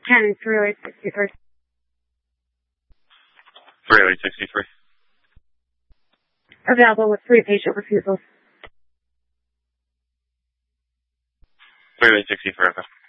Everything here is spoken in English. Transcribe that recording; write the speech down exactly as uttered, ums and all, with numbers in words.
ten, three oh eight sixty-three. three oh eight sixty-three. Available with three patient refusals. three oh eight sixty-three, okay.